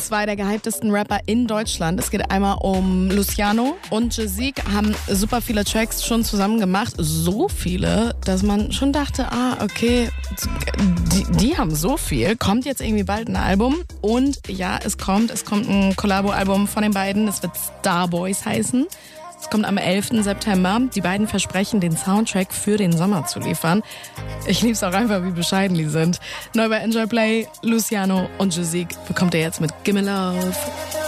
zwei der gehyptesten Rapper in Deutschland. Es geht einmal um Luciano und Jazeek, haben super viele Tracks schon zusammen gemacht. So viele, dass man schon dachte, okay, die haben so viel. Kommt jetzt irgendwie bald ein Album? Und ja, es kommt ein Collabo-Album von den beiden. Es wird Starboys heißen. Es kommt am 11. September. Die beiden versprechen, den Soundtrack für den Sommer zu liefern. Ich lieb's auch einfach, wie bescheiden die sind. Neu bei Enjoy Play, Luciano und Jazeek bekommt ihr jetzt mit Gimme Love.